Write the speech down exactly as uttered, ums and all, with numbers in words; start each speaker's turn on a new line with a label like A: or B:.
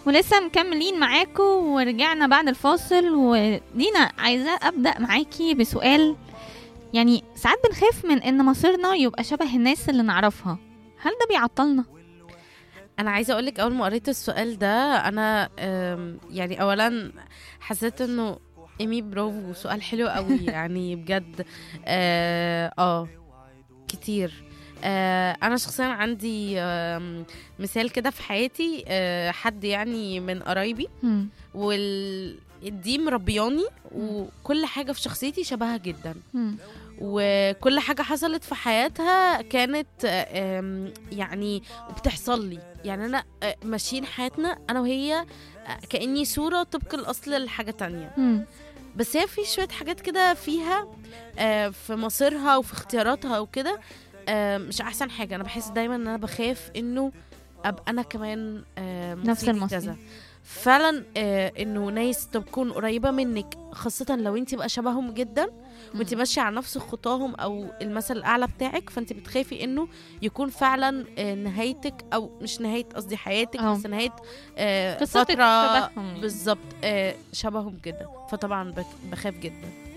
A: ولسه مكملين معاكم ورجعنا بعد الفاصل. ودينا عايزة أبدأ معاكي بسؤال. يعني ساعات بنخاف من إن مصيرنا يبقى شبه الناس اللي نعرفها، هل ده بيعطلنا؟
B: انا عايزه اقولك اول ما قريت السؤال ده انا أم، يعني اولا حسيت انه ايمي برافو، سؤال حلو قوي يعني بجد. اه, آه كتير. آه انا شخصيا عندي آه مثال كده في حياتي، آه حد يعني من قرايبي،
A: مم.
B: وال دي مربياني
A: مم.
B: وكل حاجه في شخصيتي شبهها جدا،
A: مم.
B: وكل حاجة حصلت في حياتها كانت آم، يعني وبتحصل لي. يعني أنا آه، ماشيين حياتنا أنا وهي آه، كأني صورة طبق الأصل لحاجة تانية،
A: مم.
B: بس هي في شوية حاجات كده فيها آه، في مصيرها وفي اختياراتها وكده آه، مش أحسن حاجة. أنا بحس دايما أن أنا بخاف إنه أبقى أنا كمان آه،
A: نفس
B: مصيري
A: المصير.
B: كذا فعلا. آه انه ناس تكون قريبه منك، خاصه لو انت بقى شبههم جدا وانت ماشيه على نفس خطاهم او المثل الاعلى بتاعك، فانت بتخافي انه يكون فعلا آه نهايتك، او مش نهايه قصدي حياتك،
A: أو
B: بس نهايه آه
A: قصتك
B: فتره
A: شبههم يعني.
B: بالظبط آه شبههم جدا. فطبعا بك- بخاف جدا.